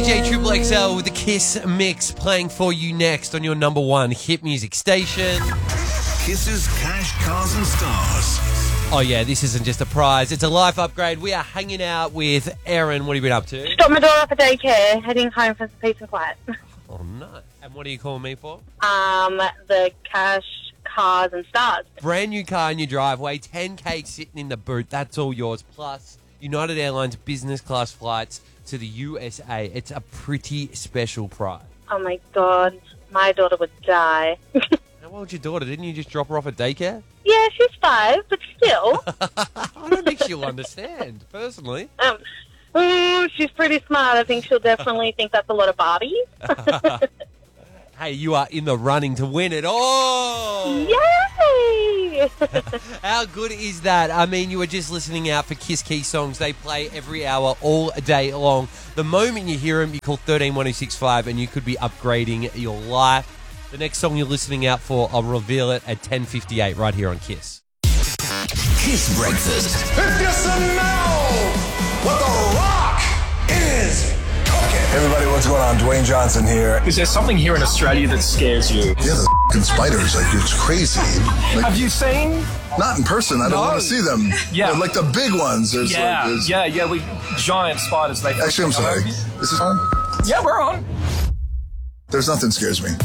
DJ Triple XL with the Kiss Mix playing for you next on your number one hit music station. Kiss's Cash, Cars and Stars. Oh yeah, this isn't just a prize, it's a life upgrade. We are hanging out with Erin. What have you been up to? Got my daughter off at daycare, heading home for some peace and quiet. Oh no. And what are you calling me for? The Cash, Cars and Stars. Brand new car in your driveway, 10K sitting in the boot, that's all yours. Plus, United Airlines business class flights to the USA. It's a pretty special prize. Oh my God, my daughter would die. How old's your daughter? Didn't you just drop her off at daycare? Yeah, she's 5, but still. I don't think she'll understand, personally. She's pretty smart. I think she'll definitely think that's a lot of Barbies. Hey, you are in the running to win it. Oh! Yay! How good is that? I mean, you were just listening out for Kiss Key songs. They play every hour, all day long. The moment you hear them, you call 131065 and you could be upgrading your life. The next song you're listening out for, I'll reveal it at 10:58 right here on Kiss. Kiss Breakfast. If you know what The Rock is cooking. Everybody, what's going on? Dwayne Johnson here. Is there something here in Australia that scares you? Yeah, the f***ing spiders, like, it's crazy. Like, Have you seen? not in person, I don't want to see them. Yeah. Like the big ones. There's We giant spiders. Actually, I'm sorry. Is this on? Yeah, we're on. There's nothing scares me.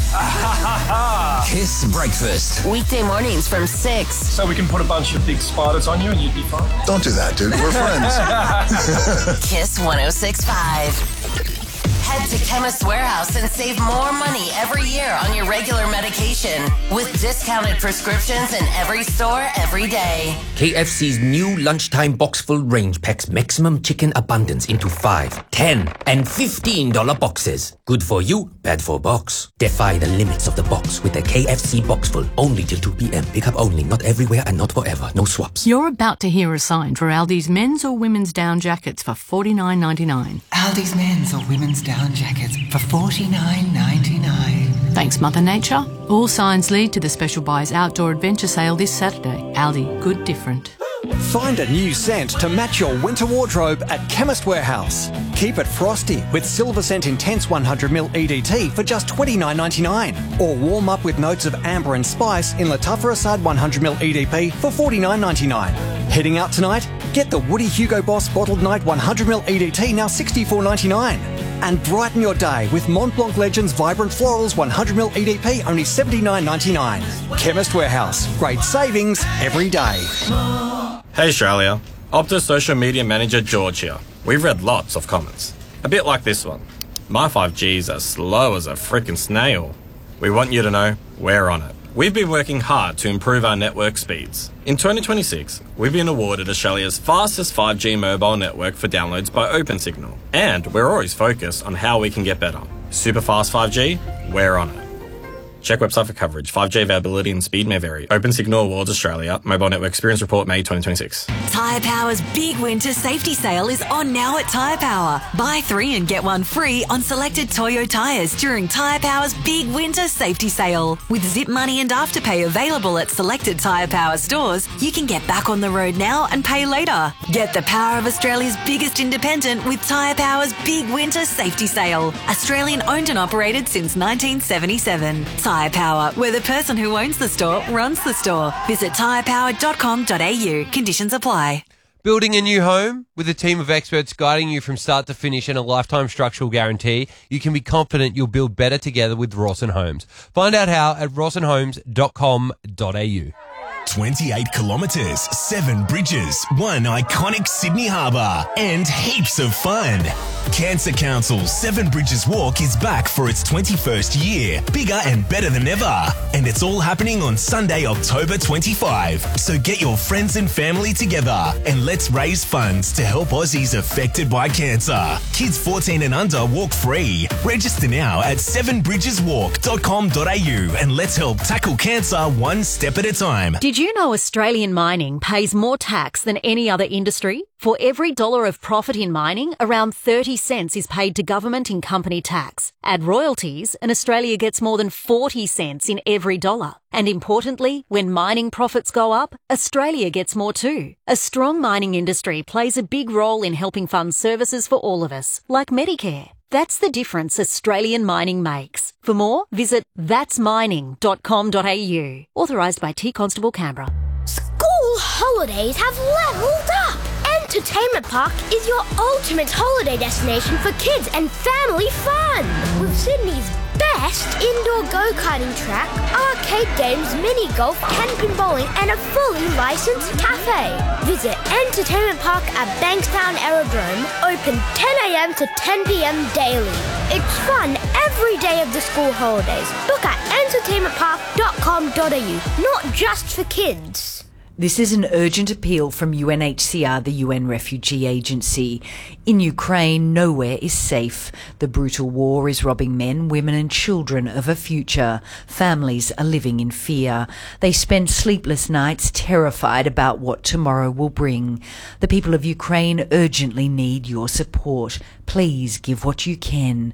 Kiss Breakfast. Weekday mornings from 6. So we can put a bunch of big spiders on you and you'd be fine. Don't do that, dude. We're friends. Kiss 106.5. Head to Chemist Warehouse and save more money every year on your regular medication with discounted prescriptions in every store every day. KFC's new lunchtime box full range packs maximum chicken abundance into 5, 10, and $15 boxes. Good for you, bad for box. Defy the limits of the box with a KFC box full only till 2 p.m. Pick up only, not everywhere and not forever. No swaps. You're about to hear a sign for Aldi's men's or women's down jackets for $49.99. Aldi's men's or women's down jackets for $49.99. Thanks, Mother Nature. All signs lead to the Special Buys Outdoor Adventure Sale this Saturday. Aldi, good different. Find a new scent to match your winter wardrobe at Chemist Warehouse. Keep it frosty with Silver Scent Intense 100ml EDT for just $29.99. Or warm up with notes of amber and spice in Latufra Assad 100ml EDP for $49.99. Heading out tonight? Get the Woody Hugo Boss Bottled Night 100ml EDT now $64.99. And brighten your day with Mont Blanc Legends Vibrant Florals 100ml EDP only $79.99. Chemist Warehouse. Great savings every day. Hey Australia, Optus social media manager George here. We've read lots of comments. A bit like this one. My 5G's as slow as a freaking snail. We want you to know we're on it. We've been working hard to improve our network speeds. In 2026, we've been awarded Australia's fastest 5G mobile network for downloads by OpenSignal. And we're always focused on how we can get better. Super fast 5G, we're on it. Check website for coverage. 5G availability and speed may vary. OpenSignal Awards Australia. Mobile Network Experience Report, May 2026. Tyre Power's big winter safety sale is on now at Tyre Power. Buy 3 and get 1 free on selected Toyo tyres during Tyre Power's big winter safety sale. With Zip Money and Afterpay available at selected Tyre Power stores, you can get back on the road now and pay later. Get the power of Australia's biggest independent with Tyre Power's big winter safety sale. Australian owned and operated since 1977. Tyre Power, where the person who owns the store runs the store. Visit tyrepower.com.au. Conditions apply. Building a new home with a team of experts guiding you from start to finish and a lifetime structural guarantee, you can be confident you'll build better together with Rawson Homes. Find out how at rawsonhomes.com.au. 28 kilometres, 7 bridges, 1 iconic Sydney harbour, and heaps of fun. Cancer Council's 7 Bridges Walk is back for its 21st year, bigger and better than ever. And it's all happening on Sunday, October 25. So get your friends and family together and let's raise funds to help Aussies affected by cancer. Kids 14 and under walk free. Register now at 7bridgeswalk.com.au and let's help tackle cancer one step at a time. Did you know Australian mining pays more tax than any other industry? For every dollar of profit in mining, around 30 cents is paid to government in company tax. Add royalties, and Australia gets more than 40 cents in every dollar. And importantly, when mining profits go up, Australia gets more too. A strong mining industry plays a big role in helping fund services for all of us, like Medicare. That's the difference Australian mining makes. For more, visit thatsmining.com.au. Authorised by T Constable Canberra. School holidays have leveled up. Entertainment Park is your ultimate holiday destination for kids and family fun. With Sydney's best indoor go-karting track, arcade games, mini golf, ten-pin bowling and a fully licensed cafe. Visit Entertainment Park at Bankstown Aerodrome, open 10 a.m. to 10 p.m. daily. It's fun every day of the school holidays. Book at entertainmentpark.com.au, not just for kids. This is an urgent appeal from UNHCR, the UN Refugee Agency. In Ukraine, nowhere is safe. The brutal war is robbing men, women and children of a future. Families are living in fear. They spend sleepless nights terrified about what tomorrow will bring. The people of Ukraine urgently need your support. Please give what you can.